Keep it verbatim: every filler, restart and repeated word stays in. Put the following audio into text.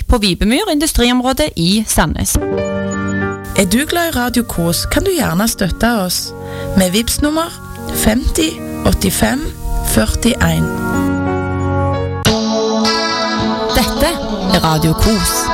på Vibemyr industriområde i Sandnes. Er du glad i Radio Kos, kan du gjerne støtte oss med Vipps-nummer femti åttifem førtien. Dette er Radio Kos.